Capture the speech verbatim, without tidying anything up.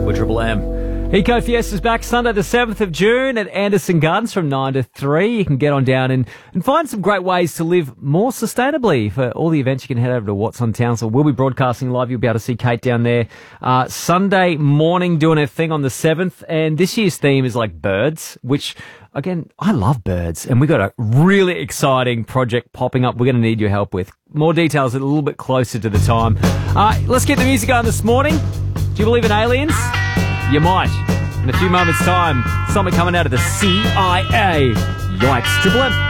with Triple M. Eco Fiesta's back Sunday the seventh of June at Anderson Gardens from nine to three. You can get on down and, and find some great ways to live more sustainably. For all the events, you can head over to What's on Townsville. We'll be broadcasting live. You'll be able to see Kate down there uh, Sunday morning doing her thing on the seventh. And this year's theme is like birds, which, again, I love birds. And we've got a really exciting project popping up we're going to need your help with. More details a little bit closer to the time. Uh, let's get the music on this morning. Do you believe in aliens? You might. In a few moments' time, something coming out of the C I A. Yikes. Triple M.